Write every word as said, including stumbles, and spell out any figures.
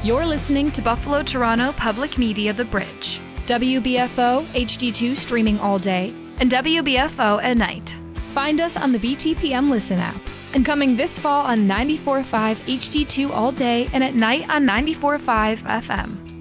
You're listening to Buffalo Toronto Public Media The Bridge, W B F O H D two streaming all day, and W B F O at night. Find us on the B T P M Listen app. And coming this fall on ninety-four point five H D two all day and at night on ninety-four point five F M.